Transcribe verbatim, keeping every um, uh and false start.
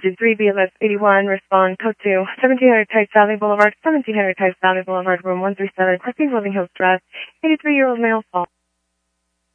Digit three B L S eighty-one, respond code two, seventeen hundred Type Valley Boulevard, seventeen hundred Type Valley Boulevard, room one three seven, Crespy, Rolling Hills Drive, eighty-three-year-old male, fall.